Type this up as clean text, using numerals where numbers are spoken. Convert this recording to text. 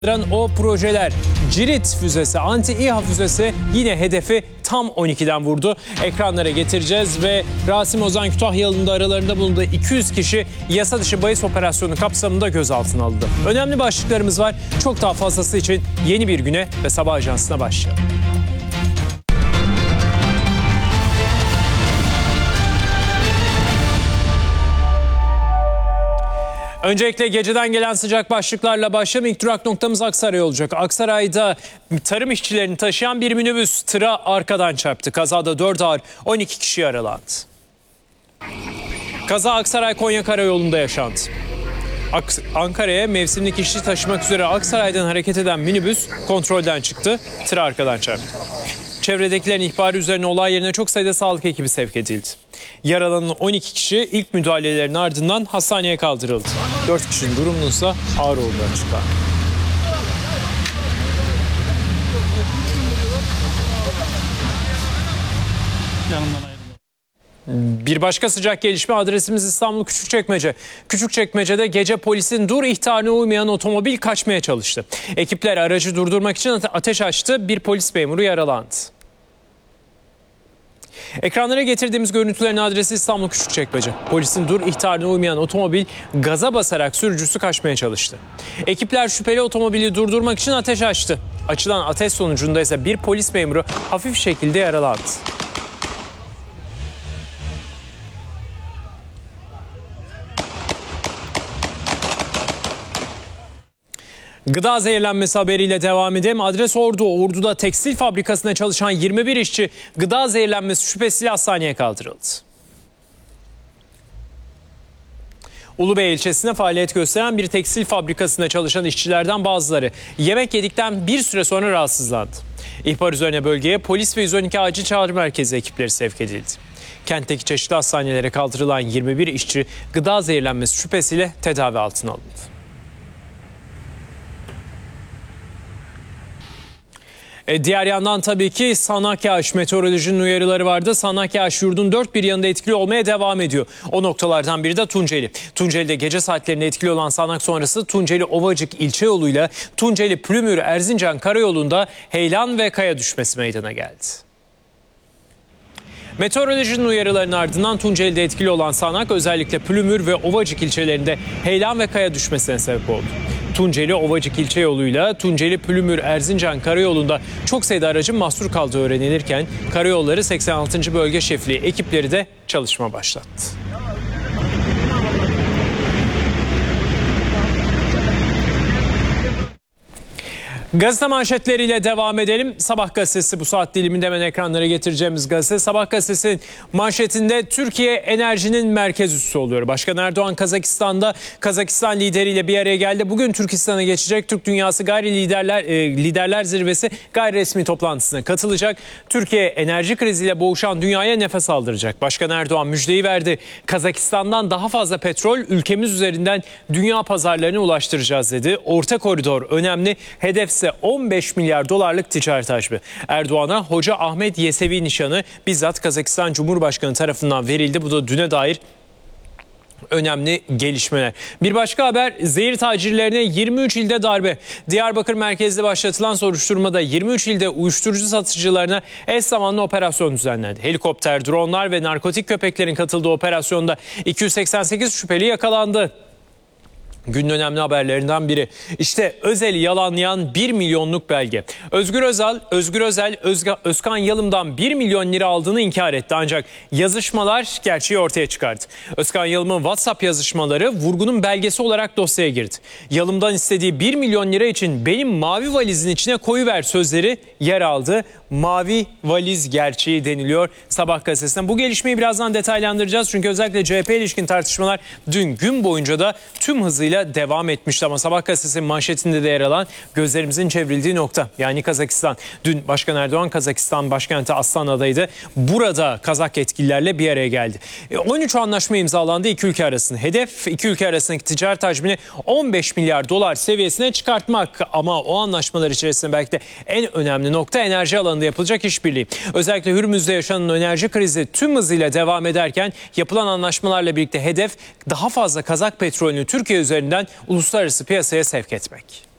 O projeler Cirit füzesi, anti-İHA füzesi yine hedefi tam 12'den vurdu. Ekranlara getireceğiz ve Rasim Ozan Kütahyalı'nın da aralarında bulunduğu 200 kişi yasa dışı bahis operasyonu kapsamında gözaltına alındı. Önemli başlıklarımız var. Çok daha fazlası için yeni bir güne ve Sabah Ajansı'na başlayalım. Öncelikle geceden gelen sıcak başlıklarla başlayalım. İlk durak noktamız Aksaray olacak. Aksaray'da tarım işçilerini taşıyan bir minibüs tıra arkadan çarptı. Kazada 4 ağır 12 kişi yaralandı. Kaza Aksaray-Konya Karayolu'nda yaşandı. Ankara'ya mevsimlik işçi taşımak üzere Aksaray'dan hareket eden minibüs kontrolden çıktı. Tıra arkadan çarptı. Çevredekilerin ihbarı üzerine olay yerine çok sayıda sağlık ekibi sevk edildi. Yaralanan 12 kişi ilk müdahalelerin ardından hastaneye kaldırıldı. 4 kişinin durumunun ise ağır olduğu açıklandı. Bir başka sıcak gelişme, adresimiz İstanbul Küçükçekmece. Küçükçekmece'de gece polisin dur ihtarına uymayan otomobil kaçmaya çalıştı. Ekipler aracı durdurmak için ateş açtı. Bir polis memuru yaralandı. Ekranlara getirdiğimiz görüntülerin adresi İstanbul Küçükçekmece. Polisin dur ihtarına uymayan otomobil gaza basarak sürücüsü kaçmaya çalıştı. Ekipler şüpheli otomobili durdurmak için ateş açtı. Açılan ateş sonucunda ise bir polis memuru hafif şekilde yaralandı. Gıda zehirlenmesi haberiyle devam edelim. Adres Ordu. Ordu'da tekstil fabrikasında çalışan 21 işçi gıda zehirlenmesi şüphesiyle hastaneye kaldırıldı. Ulubey ilçesinde faaliyet gösteren bir tekstil fabrikasında çalışan işçilerden bazıları yemek yedikten bir süre sonra rahatsızlandı. İhbar üzerine bölgeye polis ve 112 acil çağrı merkezi ekipleri sevk edildi. Kentteki çeşitli hastanelere kaldırılan 21 işçi gıda zehirlenmesi şüphesiyle tedavi altına alındı. Diğer yandan tabii ki sağanak yağış, meteorolojinin uyarıları vardı. Sağanak yağış yurdun dört bir yanında etkili olmaya devam ediyor. O noktalardan biri de Tunceli. Tunceli'de gece saatlerinde etkili olan sağanak sonrası Tunceli Ovacık ilçe yoluyla Tunceli Plümür Erzincan karayolunda heyelan ve kaya düşmesi meydana geldi. Meteorolojinin uyarılarının ardından Tunceli'de etkili olan sağanak özellikle Plümür ve Ovacık ilçelerinde heyelan ve kaya düşmesine sebep oldu. Tunceli Ovacık ilçe yoluyla Tunceli Plümür Erzincan karayolunda çok sayıda aracın mahsur kaldığı öğrenilirken Karayolları 86. Bölge Şefliği ekipleri de çalışma başlattı. Gazete manşetleriyle devam edelim. Sabah gazetesi bu saat diliminde hemen ekranlara getireceğimiz gazete. Sabah gazetesinin manşetinde Türkiye enerjinin merkez üssü oluyor. Başkan Erdoğan Kazakistan'da Kazakistan lideriyle bir araya geldi. Bugün Türkistan'a geçecek. Türk Dünyası Liderler Zirvesi gayri resmi toplantısına katılacak. Türkiye enerji kriziyle boğuşan dünyaya nefes aldıracak. Başkan Erdoğan müjdeyi verdi. Kazakistan'dan daha fazla petrol ülkemiz üzerinden dünya pazarlarına ulaştıracağız dedi. Orta koridor önemli. Hedef 15 milyar dolarlık ticaret hacmi. Erdoğan'a Hoca Ahmet Yesevi nişanı bizzat Kazakistan Cumhurbaşkanı tarafından verildi. Bu da düne dair önemli gelişmeler. Bir başka haber, zehir tacirlerine 23 ilde darbe. Diyarbakır merkezli başlatılan soruşturmada 23 ilde uyuşturucu satıcılarına eş zamanlı operasyon düzenlendi. Helikopter, dronlar ve narkotik köpeklerin katıldığı operasyonda 288 şüpheli yakalandı. Günün önemli haberlerinden biri. İşte Özel'i yalanlayan 1 milyonluk belge. Özgür Özel, Özkan Yalım'dan 1 milyon lira aldığını inkar etti. Ancak yazışmalar gerçeği ortaya çıkardı. Özkan Yalım'ın WhatsApp yazışmaları vurgunun belgesi olarak dosyaya girdi. Yalım'dan istediği 1 milyon lira için benim mavi valizin içine koyuver sözleri yer aldı. Mavi valiz gerçeği deniliyor Sabah gazetesinden. Bu gelişmeyi birazdan detaylandıracağız. Çünkü özellikle CHP'ye ilişkin tartışmalar dün gün boyunca da tüm hızıyla devam etmişti. Ama Sabah gazetesinin manşetinde de yer alan gözlerimizin çevrildiği nokta. Yani Kazakistan. Dün Başkan Erdoğan Kazakistan başkenti Astana'daydı. Burada Kazak yetkililerle bir araya geldi. 13 anlaşma imzalandı iki ülke arasında. Hedef iki ülke arasındaki ticaret hacmini 15 milyar dolar seviyesine çıkartmak. Ama o anlaşmalar içerisinde belki de en önemli nokta enerji alanında yapılacak işbirliği. Özellikle Hürmüz'de yaşanan enerji krizi tüm hızıyla devam ederken yapılan anlaşmalarla birlikte hedef daha fazla Kazak petrolünü Türkiye üzerinden uluslararası piyasaya sevk etmek.